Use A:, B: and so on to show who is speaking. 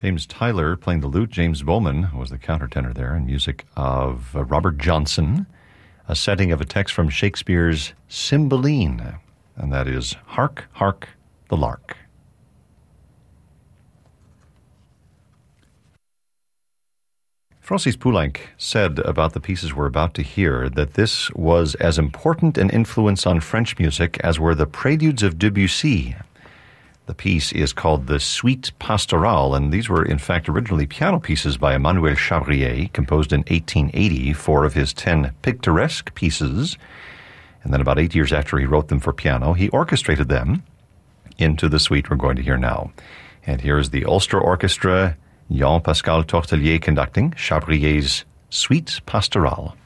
A: James Tyler playing the lute. James Bowman was the countertenor there, and music of Robert Johnson, a setting of a text from Shakespeare's Cymbeline, and that is Hark, Hark, the Lark. Francis Poulenc said about the pieces we're about to hear that this was as important an influence on French music as were the Preludes of Debussy. The piece is called the Suite Pastorale, and these were in fact originally piano pieces by Emmanuel Chabrier, composed in 1880, 4 of his 10 picturesque pieces. And then about 8 years after he wrote them for piano, he orchestrated them into the suite we're going to hear now. And here is the Ulster Orchestra, Jean-Pascal Tortelier conducting Chabrier's Suite Pastorale.